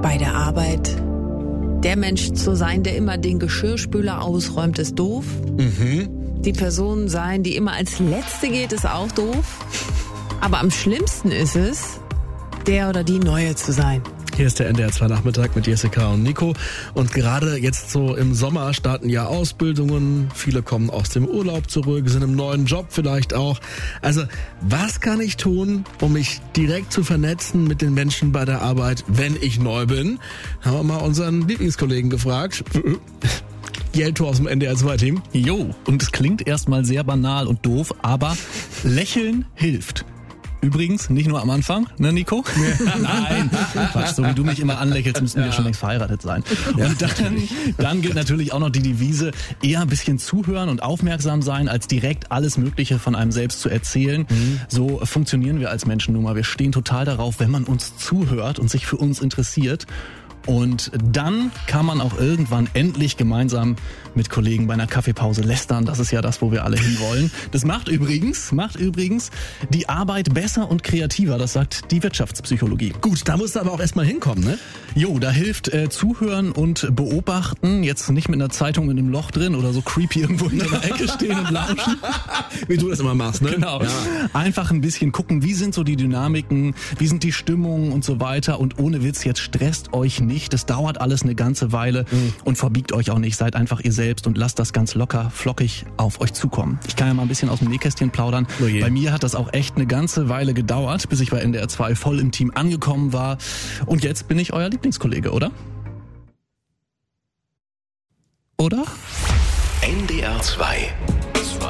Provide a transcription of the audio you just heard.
bei der Arbeit der Mensch zu sein, der immer den Geschirrspüler ausräumt, ist doof. Die Person sein, die immer als Letzte geht, ist auch doof. Aber am schlimmsten ist es, der oder die Neue zu sein. Hier ist der NDR 2 Nachmittag mit Jessica und Nico. Und gerade jetzt so im Sommer starten ja Ausbildungen. Viele kommen aus dem Urlaub zurück, sind im neuen Job vielleicht auch. Also, was kann ich tun, um mich direkt zu vernetzen mit den Menschen bei der Arbeit, wenn ich neu bin? Haben wir mal unseren Lieblingskollegen gefragt. Jelto aus dem NDR 2 Team. Jo, und es klingt erstmal sehr banal und doof, aber Lächeln hilft. Übrigens, nicht nur am Anfang, ne Nico? Nein, Quatsch, so wie du mich immer anlächelst, müssen wir schon längst verheiratet sein. Und dann gilt natürlich auch noch die Devise, eher ein bisschen zuhören und aufmerksam sein, als direkt alles Mögliche von einem selbst zu erzählen. So funktionieren wir als Menschen nun mal. Wir stehen total darauf, wenn man uns zuhört und sich für uns interessiert. Und dann kann man auch irgendwann endlich gemeinsam mit Kollegen bei einer Kaffeepause lästern. Das ist ja das, wo wir alle hinwollen. Das macht übrigens die Arbeit besser und kreativer. Das sagt die Wirtschaftspsychologie. Gut, da musst du aber auch erstmal hinkommen, ne? Jo, da hilft Zuhören und Beobachten. Jetzt nicht mit einer Zeitung in einem Loch drin oder so creepy irgendwo in der Ecke stehen und lauschen. Wie du das immer machst, ne? Genau. Ja. Einfach ein bisschen gucken, wie sind so die Dynamiken, wie sind die Stimmungen und so weiter. Und ohne Witz, jetzt stresst euch nicht. Das dauert alles eine ganze Weile und verbiegt euch auch nicht. Seid einfach ihr selbst und lasst das ganz locker, flockig auf euch zukommen. Ich kann ja mal ein bisschen aus dem Nähkästchen plaudern. Oh je. Bei mir hat das auch echt eine ganze Weile gedauert, bis ich bei NDR 2 voll im Team angekommen war. Und jetzt bin ich euer Lieblingskollege, oder? Oder? NDR 2